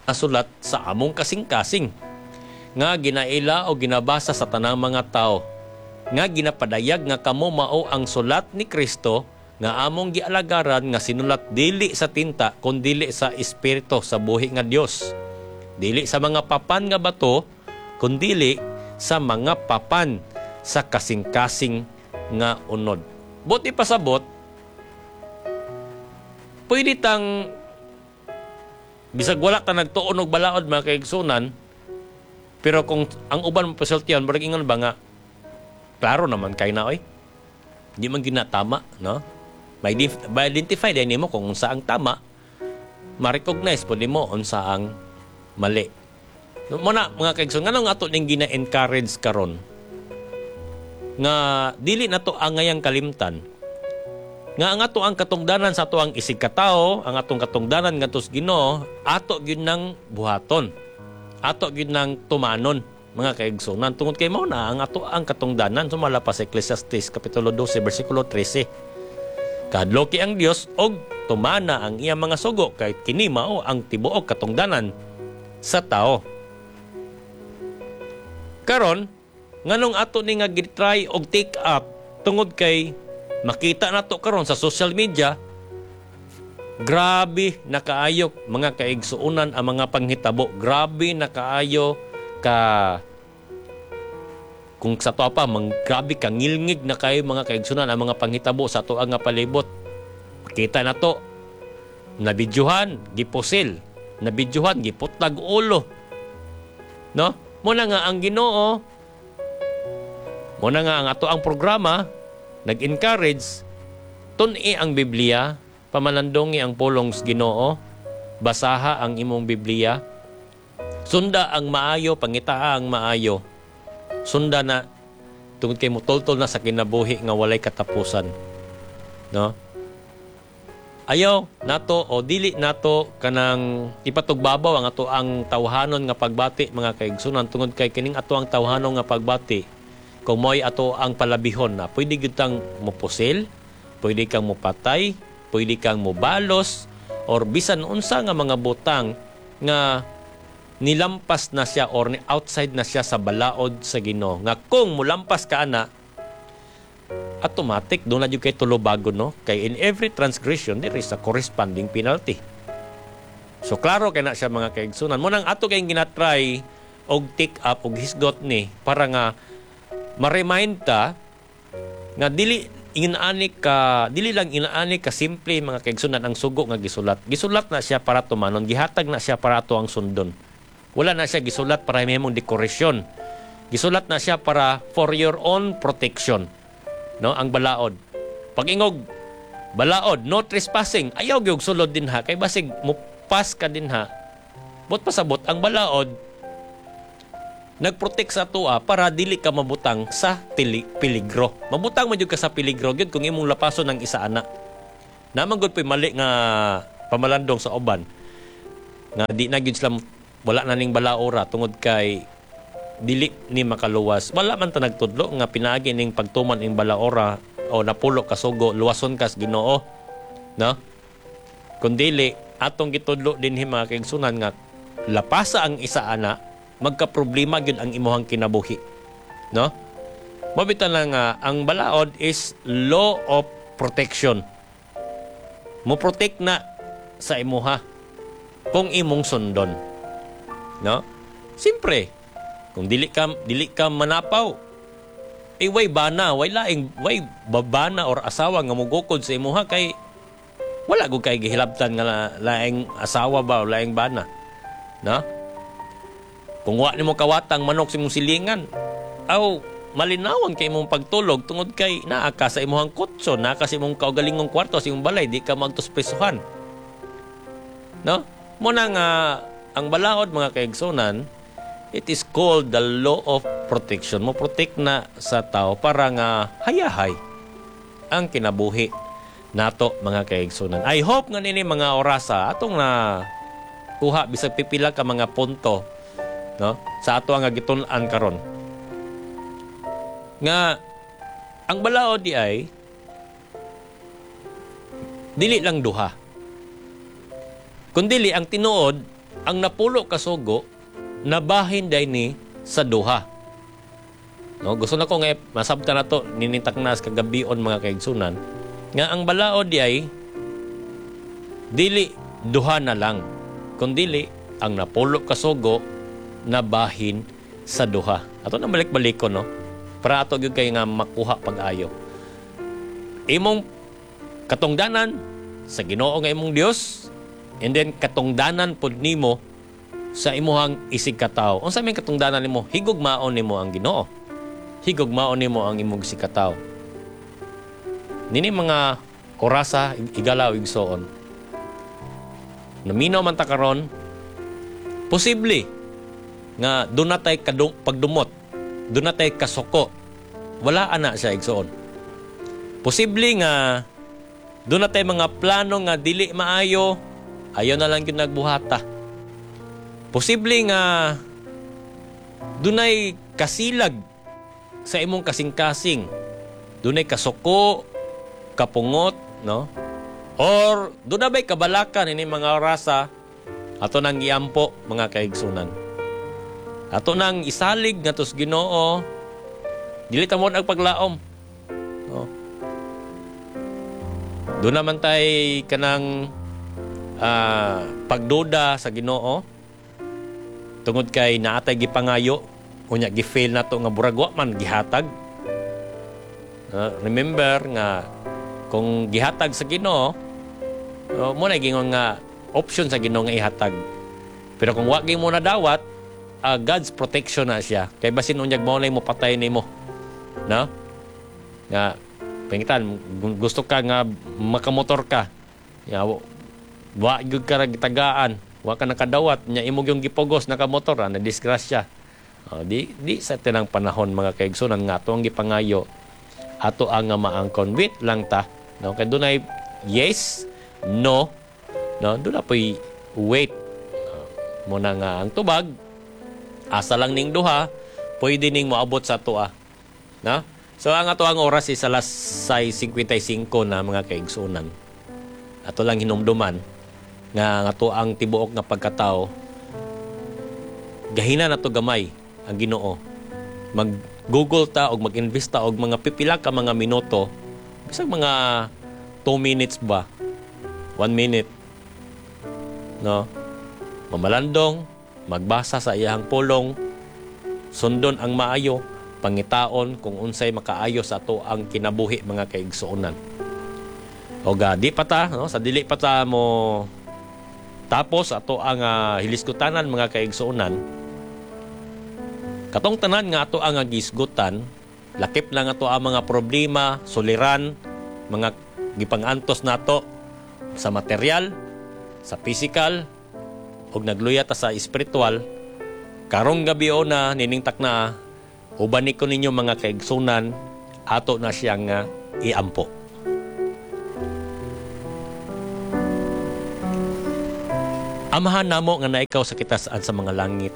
Nasulat sa among kasing-kasing nga ginaila o ginabasa sa tanang mga tao nga ginapadayag nga kamo mao ang sulat ni Kristo nga among gialagaran nga sinulat dili sa tinta kun dili sa espiritu sa buhi nga Dios, dili sa mga papan nga bato kun dili sa mga papan sa kasing-kasing nga unod. Buti pasabot, pwede tang bisag wala ta nagtuon og balaod mga kaigsunan, pero kung ang uban mo pasultihan, barag ingon ba nga, klaro naman kay na, oy. Hindi man ginatama, no? Ma-identify din mo kung saang tama, ma-recognize po mo kung saang mali. Muna, mga kaigsunan, nga nung ato ning gina-encourage karon nga dili na to ang ngayang kalimtan, nga ang ato ang katungdanan sa ato ang isig katao, ang atong katungdanan nga tos Ginoo, ato gyud nang buhaton. Ato gyud nang tumanon, mga kaigsunan, tungod kay mao na ang ato ang katungdanan sumala pa sa Ecclesiastes kapitulo 12 bersikulo 13. Kahadloki ang Dios og tumana ang iyang mga sugo kay kini mao ang tibuok katungdanan sa tao. Karon nganong ato ni nga gitry og take up tungod kay makita nato karon sa social media, grabe na kaayo mga kaigsuunan ang mga panghitabo. Grabe na kaayo ka kung sa to pa grabe ka ngilngig na kayo mga kaigsuunan ang mga panghitabo sa to nga palibot. Kita na to na bidyuhan gipusil, na bidyuhan giputag ulo. No? Muna nga ang Ginoo, muna nga ang ato ang programa nag-encourage tun-i ang Biblia, pamalandongi ang pulong sa Ginoo, basaha ang imong Biblia, sunda ang maayo, pangitaa ang maayo, sunda na tungod kay mutultol na sa kinabuhi nga walay katapusan, no? Ayaw nato o dili nato kanang ipatugbabaw ang ato ang tawhanon nga pagbati mga kaigsunan, tungod kay kining ato ang tawhanon nga pagbati kung mo'y ato ang palabihon na pwede gyud mupusil, pwede kang mupatay, pwede kang mubalos, or bisan unsa nga mga butang nga nilampas na siya or outside na siya sa balaod sa Ginoo. Nga kung mulampas ka ana, automatic doon na yung kay tulobago, no? Kay in every transgression, there is a corresponding penalty. So, klaro kay na siya mga kaigsunan. Munang ato kayong ginatry og take up og hisgot ni para nga ma-remind ta nga dili lang inaani ka simple mga kaigsunan ang sugo nga gisulat. Gisulat na siya para tumanon, gihatag na siya para to ang sundon. Wala na siya gisulat para may mong dekorasyon. Gisulat na siya para for your own protection. No, ang balaod. Pag-ingog balaod, no trespassing. Ayaw gyud sulod din ha kay basig mupas ka din ha. Bot pasabot ang balaod nagprotect sa tuwa para dili ka mabutang sa peligro. Mabutang man jud ka sa peligro gyud kung imong lapason ng isa ana. Naman gud pay mali nga pamalandong sa uban. Nga di na gyud sila wala na ning balaora tungod kay dili ni makaluwas. Wala man ta nagtudlo nga pinaagi ning pagtuman ing balaora o napulo ka sugo luwason kas Ginoo, no? Kun dili atong gitudlo dinhi mga kaigsunan nga lapasa ang isa ana, magka-problema gyud ang imuhang kinabuhi, no? Mabitan lang nga ang balaod is law of protection. Mo protect na sa imuha kung imong sundon, no? Siyempre kung dili ka manapaw, way bana, way babana or asawa nga mugukod sa imuha kay wala gud kay gihilabtan nga laing asawa ba o laing bana, no? Kung wa nimo kawatang manok sa imong silingan, aw malinawon kay imong pagtulog tungod kay naa ka sa imong kutso, naa ka sa imong kaugalingong kwarto sa imong balay, di ka magtuspresuhan, no? Muna nga ang balaod mga kaigsunan, it is called the law of protection. Mo protect na sa tao para nga hayahay ang kinabuhi nato mga kaigsunan. I hope nga nini mga orasa atong na kuha bisag pipila ka mga punto, no, sa ato nga gitun-an karon. Nga ang balaod di ay dili lang duha. Kundili ang tinuod ang napulo ka sugo nabahin day ni sa duha. No, gusto na ko nga masabta na to ninintak nas kagabion mga kaigsunan nga ang balaod ay dili duha na lang kundi ang napulo ka sugo nabahin sa duha. Ato na balik-balik ko no para ato gyud kay nga makuha pag-ayo. Imong katungdanan sa Ginoo nga imong Dios and then katungdanan pud nimo sa imuhang isig katawo. Unsa may katungdanan nimo? Higugmaon nimo ang Ginoo. Higugmaon nimo ang imong sikataw. Nini mga orasa igalaw igsoon. Naminaw man ta karon, posible nga doon natay pagdumot, doon natay kasuko. Wala ana siya igsoon. Posible nga doon natay mga plano nga dili maayo, ayo na lang gyud nagbuhata. Posible nga dunay kasilag sa imong kasing-kasing. Dunay kasuko, kapungot, no? Or doon na ba'y kabalakan ini mga rasa ato nang iampo mga kaigsunan. Ato nang isalig nga tos Ginoo, dili ta mo nagpaglaom. No? Doon naman tay kanang pagduda sa Ginoo tungod kay naatay gipangayo unya gi-fail nato nga buragwa man gihatag. Remember nga kung gihatag sa Ginoo, mo na gingon nga option sa Ginoo nga ihatag. Pero kung wa gyud mo na dawat, God's protection na siya. Kay basin unyag mo na mo patay nimo. No? Nga pengitan gusto ka nga makamotor ka. Ya wa gyud ka gitagaan, wa ka nakadawat nya imong yung gipogos nakamotor na disgrasya. Di sa tinang panahon mga kaigsunan nga ato ang gipangayo ato ang maangkon wait lang ta no kay dunay yes no dunay poy wait mo na nga ang tubag asa lang ning duha pwede ning moabot sa tuwa no so ang ato ang oras is alas 6:55 na mga kaigsunan ato lang hinumduman nga ato ang tibuok nga pagkatao gahina na to gamay ang Ginoo. Mag-Google ta o mag-invest ta og mga pipila ka mga minuto. Bisag mga 2 minutes ba? 1 minute. No? Mamalandong, magbasa sa iyang pulong, sundon ang maayo, pangitaon kung unsay makaayo sa ato ang kinabuhi mga kaigsuonan. O di pa ta, no? Sa dili pa ta mo tapos ato ang hilisgutanan mga kaigsuonan. Katong tanan nga ato ang gisgutan, lakip lang ato ang mga problema, suliran, mga gipangantos nato sa material, sa physical, ug nagluya ta sa espiritual. Karong gabi na niningtak na ubani ko ninyo mga kaigsunan, ato na siyang iampo. Amahan namo nga na ikaw sa kitasaan sa mga langit.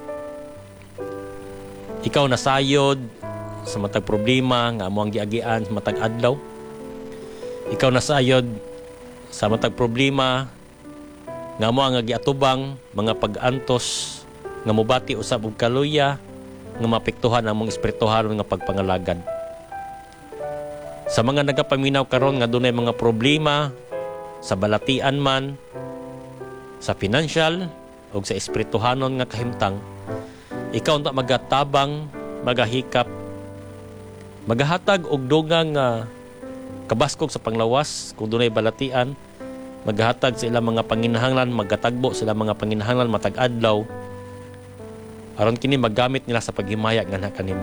Ikaw nasayod sa matag problema nga amo ang giagian sa matag adlaw. Ikaw nasayod sa matag problema nga amo ang giatubang mga pag-antos nga mobati usab og kaluya nga mapektuhan ang mong espirituhan nga pagpangalagad. Sa mga nagapaminaw karon nga dunay mga problema sa balatian man, sa financial o sa espirituhanon nga kahimtang, ikaw unta magatabang, magahikap, magahatag og dugang kabaskog sa panglawas kung dunay balatian, maghatag sa ilang mga panginahanglan, magatagbo sa ilang mga panginahanglan matag adlaw aron kini maggamit nila sa paghimaya nga kanimo.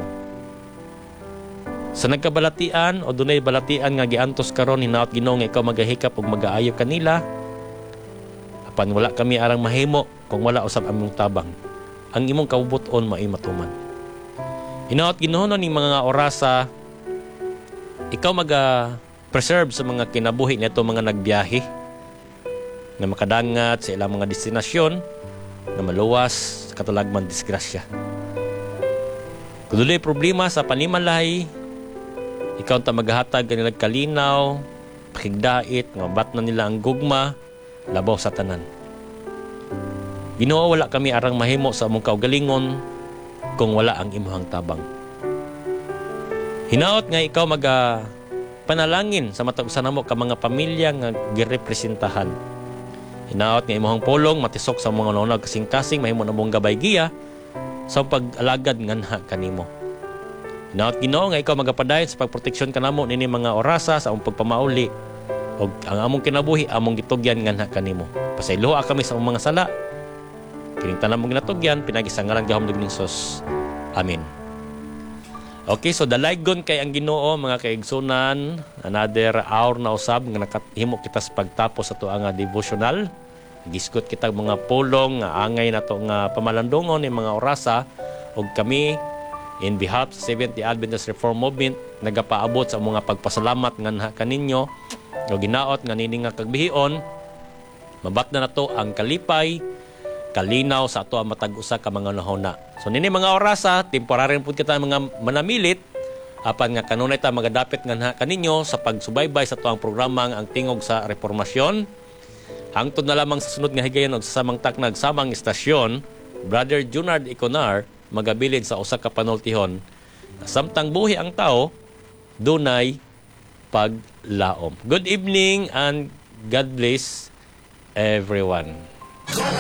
Sa nagkabalatian o dunay balatian nga giantos karon hinaot Ginoo nga ikaw magahikap ug magaayo kanila, apan wala kami arang mahimo kung wala usab among tabang. Ang imong kabubuton maimatuman. Hinaot Ginoo ni mga orasa ikaw preserve sa mga kinabuhi nito mga nagbiyahe na makadangat sa ilang mga destinasyon na maluwas sa katalagman disgrasya. Kung dunay problema sa panimalay, ikaw ta maghatag kanila kalinaw, pakigdait, nga mabat na nila ang gugma, labaw sa tanan. Ginoo, wala kami arang mahimo sa among kaugalingon kung wala ang imuhang tabang. Hinaot nga ikaw panalangin sa matag usa namo ka mga pamilya nga girepresentahan. Hinaot nga imong pulong matisok sa mga nonag kasing-kasing mahimo na mong gabay giya sa pag-alagad nganha kanimo. Hinaot Ginoo nga ikaw magapadayon sa pagproteksyon kanamo nini mga orasa sa among pagpamauli og ang among kinabuhi among gitugyan nganha kanimo. Pasayloa kami sa among mga sala. Kining tanan mong ginatugyan pinagi sa ngalan gahom ning Hesus. Amen. Okay, so dalaygon kay ang Ginoo mga kaigsunan, another hour na usab nga nakahimo kita sa pagtapos sa tuang devotional. Gisgot kita mga pulong nga angay nato nga pamalandongon ni mga orasa ug kami in behalf sa Seventh-day Adventist Reform Movement nagapaabot sa mga pagpasalamat nganha kaninyo ug ginaot nga nini nga kagbihion mabatna nato ang kalipay kalinaw sa ato ang matag usa ka mga nahona. So nini mga orasa, temporary pud kita mga manamilit apan nga kanunay ta magadapit nganha kaninyo sa pagsubaybay sa tuang programa ang tingog sa reformasyon. Hangtod na lamang sa sunod nga higayon og sa samang taknag samang istasyon, Brother Junard Iconar magabilid sa usa ka panultihon. Samtang buhi ang tao, dunay paglaom. Good evening and God bless everyone.